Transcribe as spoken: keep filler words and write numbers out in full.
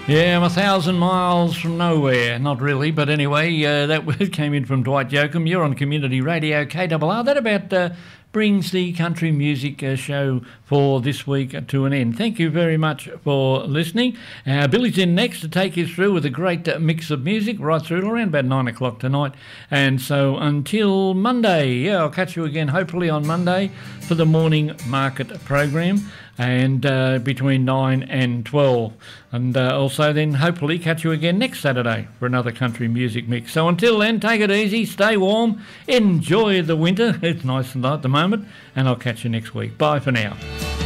Yeah, I'm a thousand miles from nowhere. Not really, but anyway, uh, that came in from Dwight Yoakam. You're on Community Radio K R R. That about uh, brings the country music uh, show for this week to an end. Thank you very much for listening. Uh, Billy's in next to take you through with a great uh, mix of music right through to around about nine o'clock tonight. And so until Monday, yeah, I'll catch you again hopefully on Monday for the morning market program, and uh, between nine and twelve. And uh, also then hopefully catch you again next Saturday for another country music mix. So until then, take it easy, stay warm, enjoy the winter. It's nice and light at the moment, and I'll catch you next week. Bye for now.